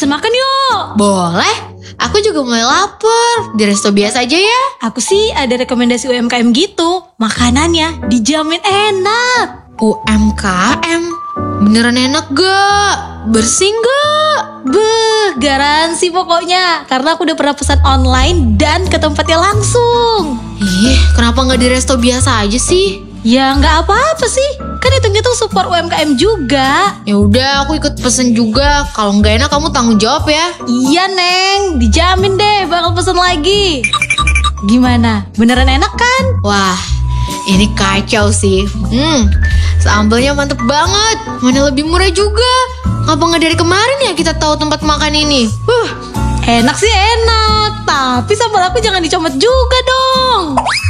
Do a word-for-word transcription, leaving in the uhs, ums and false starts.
pesen makan yuk. Boleh, aku juga mulai lapar. Di resto biasa aja ya. Aku sih ada rekomendasi U M K M gitu. Makanannya dijamin enak. U M K M? Beneran enak gak? Bersih gak? Beuh, garansi pokoknya. Karena aku udah pernah pesan online dan ke tempatnya langsung. Ih, kenapa gak di resto biasa aja sih? Ya nggak apa-apa sih. Kan hitung-hitung support U M K M juga. Ya udah, aku ikut pesen juga. Kalau nggak enak kamu tanggung jawab ya. Iya Neng, dijamin deh bakal pesen lagi. Gimana? Beneran enak kan? Wah, ini kacau sih. Hmm, sambelnya mantep banget. Mana lebih murah juga. Ngapa nggak dari kemarin ya kita tahu tempat makan ini? Huh, enak sih enak. Tapi sambal aku jangan dicomot juga dong.